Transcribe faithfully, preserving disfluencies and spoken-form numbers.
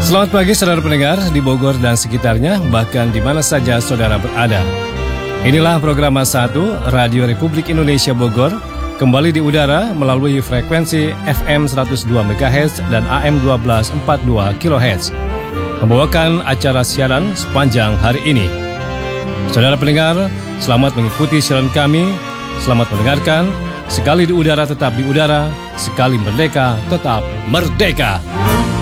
Selamat pagi saudara pendengar di Bogor dan sekitarnya, bahkan di mana saja saudara berada. Inilah program satu Radio Republik Indonesia Bogor, kembali di udara melalui frekuensi F M seratus dua megahertz dan A M dua belas empat puluh dua kilohertz, membawakan acara siaran sepanjang hari ini. Saudara pendengar, selamat mengikuti siaran kami, selamat mendengarkan. Sekali di udara tetap di udara, sekali merdeka tetap merdeka.